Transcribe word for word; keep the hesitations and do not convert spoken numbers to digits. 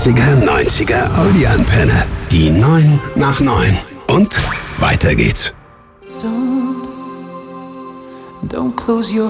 achtziger, neunziger Audi-Antenne. Die neun nach neun. Und weiter geht's. Don't, don't close your